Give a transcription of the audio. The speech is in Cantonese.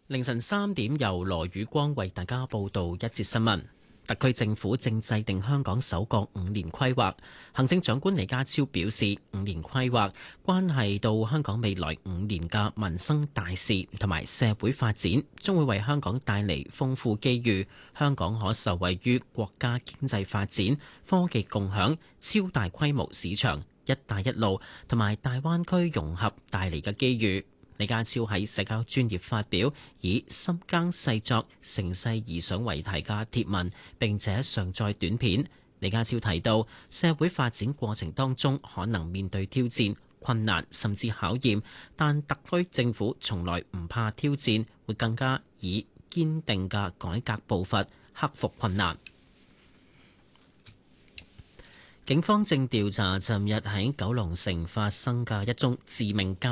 凌晨3點，由羅宇光為大家報道一節新聞。特區政府正制定香港首個5年規劃。行政長官李家超表示，5年規劃關係到香港未來5年嘅民生大事同埋社會發展，將會為香港帶嚟豐富機遇。香港可受惠於國家經濟發展、科技共享、超大規模市場、一帶一路同埋大灣區融合帶嚟嘅機遇。李家超喺社交專頁發表以深耕細作、乘勢而上為題嘅貼文，並且上載短片。李家超提到，社會發展過程當中可能面對挑戰、困難甚至考驗，但特區政府從來唔怕挑戰，會更加以堅定嘅改革步伐克服困難。警方正調查尋日喺九龍城發生嘅一宗致命交